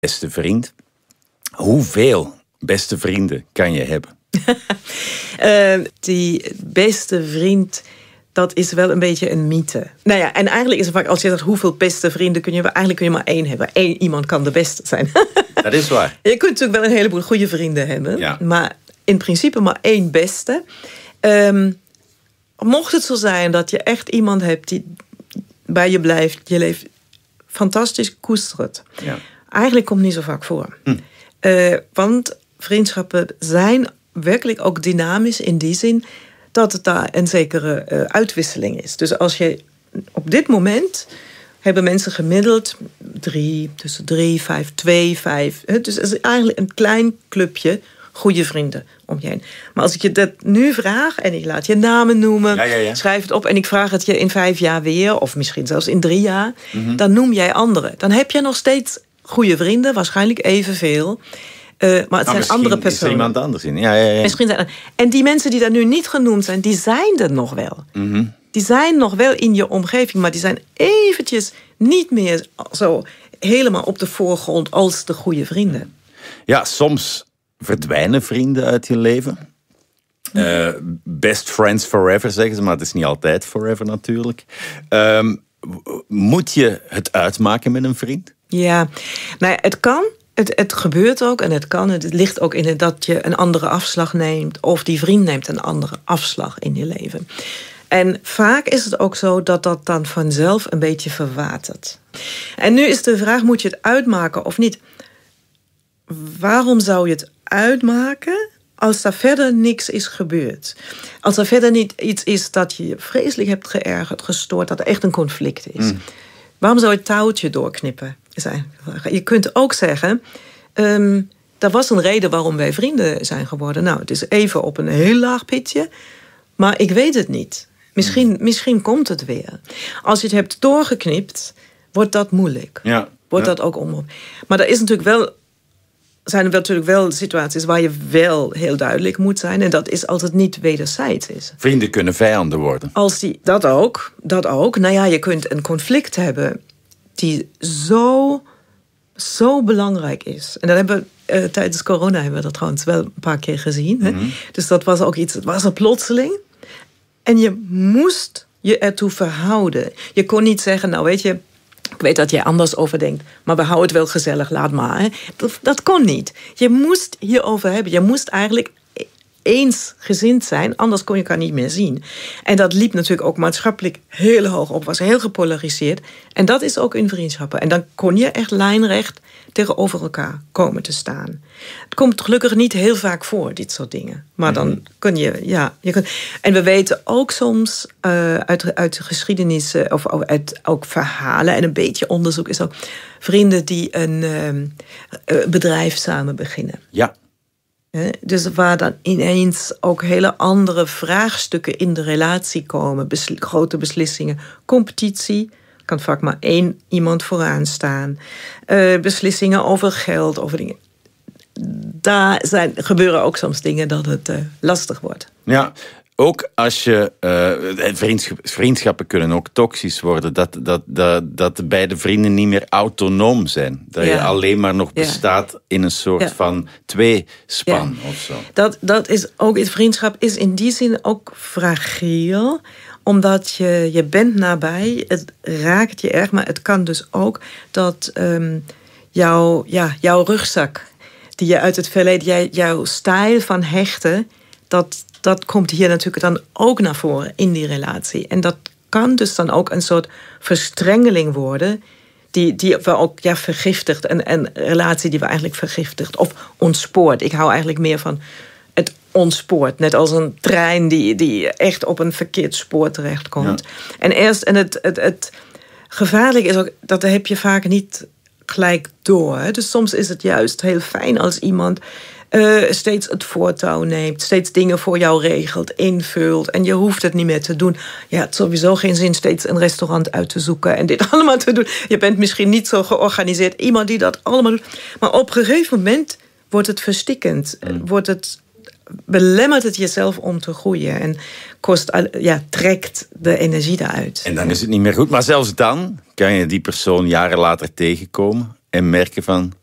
beste vriend. Hoeveel beste vrienden kan je hebben? Die beste vriend, dat is wel een beetje een mythe. Nou ja, en eigenlijk is het vaak, als je zegt hoeveel beste vrienden kun je hebben, eigenlijk kun je maar één hebben. Eén iemand kan de beste zijn. Dat is waar. Je kunt natuurlijk wel een heleboel goede vrienden hebben, ja. Maar in principe maar één beste. Mocht het zo zijn dat je echt iemand hebt die bij je blijft, je leven fantastisch koestert. Ja. Eigenlijk komt het niet zo vaak voor. Want vriendschappen zijn werkelijk ook dynamisch in die zin dat het daar een zekere uitwisseling is. Dus als je op dit moment hebben mensen gemiddeld tussen 3, 5, 2, 5. Dus het is eigenlijk een klein clubje goede vrienden om je heen. Maar als ik je dat nu vraag en ik laat je namen noemen, schrijf het op en ik vraag het je in 5 jaar weer, of misschien zelfs in 3 jaar, dan noem jij anderen. Dan heb je nog steeds goede vrienden, waarschijnlijk evenveel. Maar het zijn andere personen. Is er iemand anders in? Ja. Misschien en die mensen die daar nu niet genoemd zijn, die zijn er nog wel. Die zijn nog wel in je omgeving, maar die zijn eventjes niet meer zo helemaal op de voorgrond als de goede vrienden. Ja, soms verdwijnen vrienden uit je leven. Best friends forever, zeggen ze, maar het is niet altijd forever natuurlijk. Moet je het uitmaken met een vriend? Ja, nou ja, het kan. Het gebeurt ook en het kan. Het ligt ook in dat je een andere afslag neemt, of die vriend neemt een andere afslag in je leven. En vaak is het ook zo dat dat dan vanzelf een beetje verwatert. En nu is de vraag, moet je het uitmaken of niet? Waarom zou je het uitmaken als er verder niks is gebeurd? Als er verder niet iets is dat je vreselijk hebt geërgerd, gestoord, dat er echt een conflict is. Waarom zou je het touwtje doorknippen? Is eigenlijk de vraag. Je kunt ook zeggen, er was een reden waarom wij vrienden zijn geworden. Nou, het is even op een heel laag pitje, maar ik weet het niet. Misschien komt het weer. Als je het hebt doorgeknipt, wordt dat moeilijk. Ja. Wordt dat ook onmogelijk. Maar er is natuurlijk zijn er natuurlijk wel situaties waar je wel heel duidelijk moet zijn. En dat is als het niet wederzijds is. Vrienden kunnen vijanden worden. Dat ook. Nou ja, je kunt een conflict hebben die zo belangrijk is. En dat hebben we tijdens corona hebben we dat trouwens wel een paar keer gezien. Hè? Dus dat was ook iets, het was er plotseling. En je moest je ertoe verhouden. Je kon niet zeggen, nou weet je, ik weet dat jij anders over denkt, maar we houden het wel gezellig, laat maar. Hè? Dat kon niet. Je moest hierover hebben. Je moest eigenlijk eensgezind zijn, anders kon je elkaar niet meer zien. En dat liep natuurlijk ook maatschappelijk heel hoog op, was heel gepolariseerd. En dat is ook in vriendschappen. En dan kon je echt lijnrecht tegenover elkaar komen te staan. Het komt gelukkig niet heel vaak voor, dit soort dingen. Maar dan kun je, En we weten ook soms uit de geschiedenis, of uit ook verhalen en een beetje onderzoek, is ook vrienden die een bedrijf samen beginnen. Ja. Dus waar dan ineens ook hele andere vraagstukken in de relatie komen. Grote beslissingen. Competitie. Kan vaak maar één iemand vooraan staan. Beslissingen over geld, over dingen. Daar gebeuren ook soms dingen dat het lastig wordt. Ja, ook als je... vriendschappen kunnen ook toxisch worden. Dat de beide vrienden niet meer autonoom zijn. Dat je alleen maar nog bestaat in een soort van tweespan of zo. Dat is ook... Vriendschap is in die zin ook fragiel, omdat je bent nabij, het raakt je erg, maar het kan dus ook dat jouw rugzak, die je uit het verleden, jouw stijl van hechten, dat komt hier natuurlijk dan ook naar voren in die relatie. En dat kan dus dan ook een soort verstrengeling worden, die we ook vergiftigt, een relatie die we eigenlijk vergiftigt of ontspoort. Ik hou eigenlijk meer van het ontspoort, net als een trein die echt op een verkeerd spoor terechtkomt. Ja. En het gevaarlijke is ook, dat heb je vaak niet gelijk door. Hè? Dus soms is het juist heel fijn als iemand steeds het voortouw neemt, steeds dingen voor jou regelt, invult en je hoeft het niet meer te doen. Je hebt sowieso geen zin steeds een restaurant uit te zoeken en dit allemaal te doen. Je bent misschien niet zo georganiseerd. Iemand die dat allemaal doet. Maar op een gegeven moment wordt het verstikkend. Belemmert het jezelf om te groeien en trekt de energie eruit. En dan is het niet meer goed. Maar zelfs dan kan je die persoon jaren later tegenkomen en merken van,